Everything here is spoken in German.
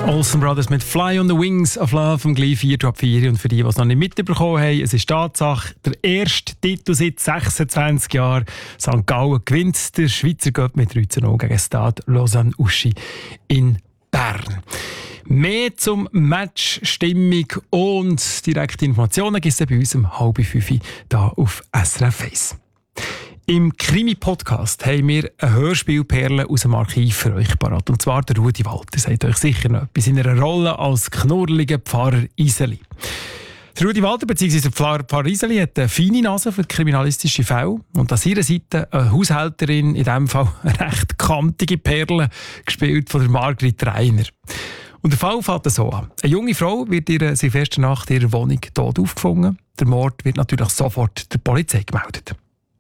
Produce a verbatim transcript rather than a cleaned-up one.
Olsen Brothers mit Fly on the Wings of Love am gleich vier ab vier. Und für die, die es noch nicht mitbekommen haben, es ist Tatsache, der erste Titel seit sechsundzwanzig Jahren. Sankt Gallen gewinnt der Schweizer Cup mit drei zu null gegen Stade Lausanne-Uschi in Bern. Mehr zum Match, Stimmung und direkte Informationen gibt es bei uns um halb fünf hier auf S R F eins. Im Krimi-Podcast haben wir eine Hörspielperle aus dem Archiv für euch parat. Und zwar der Rudi Walter. Sagt euch sicher noch etwas in einer Rolle als knurrliger Pfarrer Iseli. Der Rudi Walter bzw. Pfarrer, Pfarrer Iseli hat eine feine Nase für kriminalistische Fälle. Und an seiner Seite eine Haushälterin, in diesem Fall eine recht kantige Perle, gespielt von der Margrit Reiner. Und der Fall fängt so an. Eine junge Frau wird in Silvesternacht in ihrer Wohnung tot aufgefunden. Der Mord wird natürlich sofort der Polizei gemeldet.